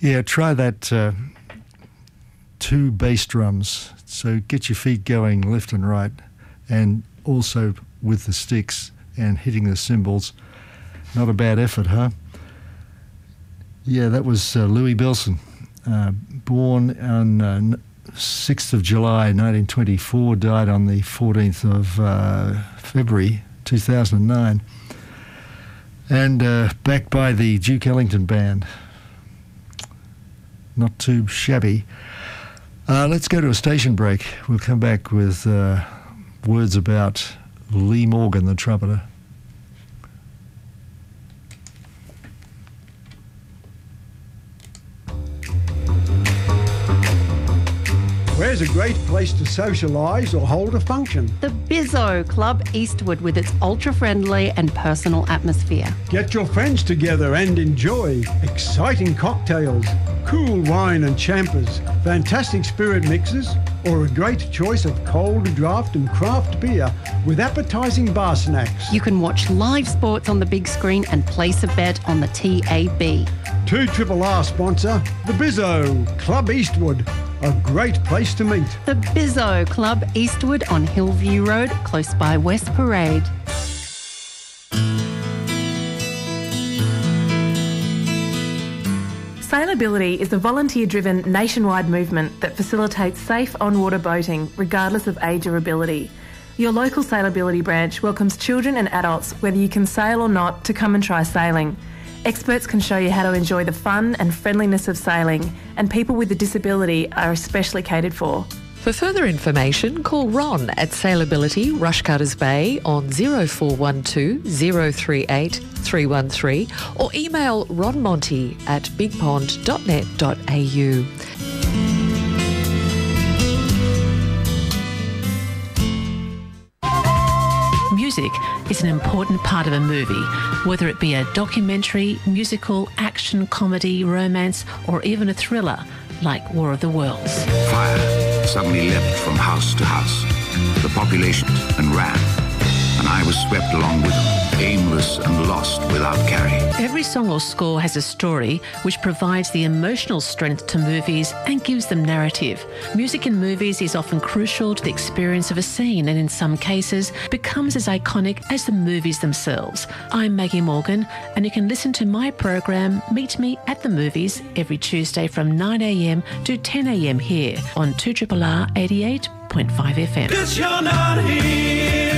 Yeah, try that 2 bass drums. So get your feet going left and right, and also with the sticks and hitting the cymbals. Not a bad effort, huh? Yeah, that was Louis Bellson, born on 6th of July 1924, died on the 14th of February 2009, and backed by the Duke Ellington Band. Not too shabby. Let's go to a station break. We'll come back with words about Lee Morgan, the trumpeter. Where's a great place to socialise or hold a function? The Bizzo Club Eastwood, with its ultra-friendly and personal atmosphere. Get your friends together and enjoy exciting cocktails, cool wine and champers, fantastic spirit mixes, or a great choice of cold draft and craft beer with appetising bar snacks. You can watch live sports on the big screen and place a bet on the TAB. 2RRR sponsor, the Bizzo Club Eastwood. A great place to meet. The Bizzo Club Eastwood on Hillview Road, close by West Parade. Sailability is a volunteer-driven nationwide movement that facilitates safe on-water boating regardless of age or ability. Your local Sailability branch welcomes children and adults, whether you can sail or not, to come and try sailing. Experts can show you how to enjoy the fun and friendliness of sailing, and people with a disability are especially catered for. For further information, call Ron at Sailability, Rushcutters Bay on 0412 038 313 or email ronmonty at bigpond.net.au. Music is an important part of a movie, whether it be a documentary, musical, action, comedy, romance, or even a thriller like War of the Worlds. Fire suddenly leapt from house to house. The population and ran, and I was swept along with them, aimless and lost without carry. Every song or score has a story which provides the emotional strength to movies and gives them narrative. Music in movies is often crucial to the experience of a scene, and in some cases becomes as iconic as the movies themselves. I'm Maggie Morgan, and you can listen to my program Meet Me at the Movies every Tuesday from 9 a.m. to 10 a.m. here on 2RRR 88.5 FM. 'Cause you're not here.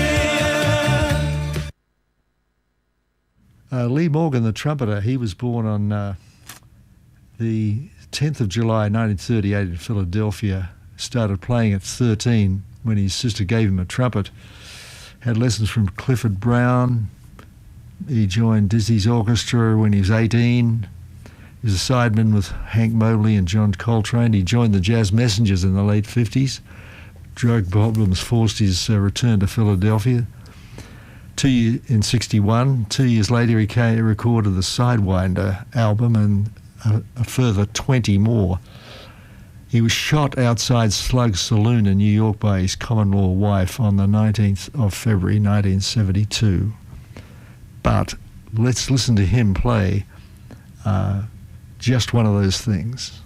Lee Morgan, the trumpeter, he was born on the 10th of July 1938 in Philadelphia. Started playing at 13 when his sister gave him a trumpet. Had lessons from Clifford Brown. He joined Dizzy's orchestra when he was 18. He was a sideman with Hank Mobley and John Coltrane. He joined the Jazz Messengers in the late 50s. Drug problems forced his return to Philadelphia. In 61, 2 years later he recorded the Sidewinder album and a further 20 more. He was shot outside Slug's Saloon in New York by his common-law wife on the 19th of February 1972. But let's listen to him play Just One of Those Things.